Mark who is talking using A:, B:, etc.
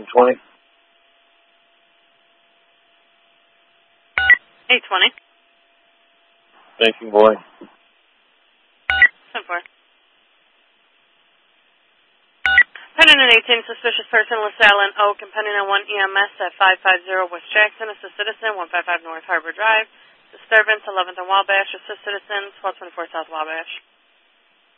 A: 820.
B: 820.
A: Thinking boy.
B: 10-4. Pending an 18, suspicious person, LaSalle and Oak, and pending on 1 EMS at 550 West Jackson, assist citizen, 155 North Harbor Drive. Disturbance, 11th and Wabash, assist citizen, 1224 South Wabash.